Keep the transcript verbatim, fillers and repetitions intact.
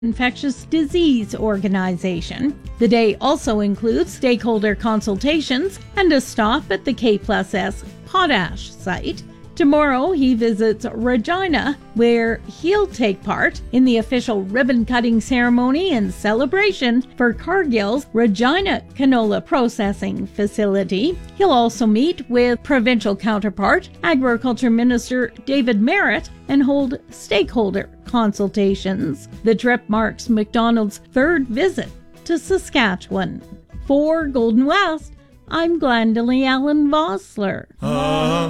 Infectious Disease Organization. The day also includes stakeholder consultations and a stop at the K plus S potash site. Tomorrow he visits Regina, where he'll take part in the official ribbon-cutting ceremony and celebration for Cargill's Regina Canola Processing Facility. He'll also meet with provincial counterpart, Agriculture Minister David Merritt, and hold stakeholder consultations. The trip marks McDonald's third visit to Saskatchewan. For Golden West, I'm Glendalee Allen Vossler. Ah.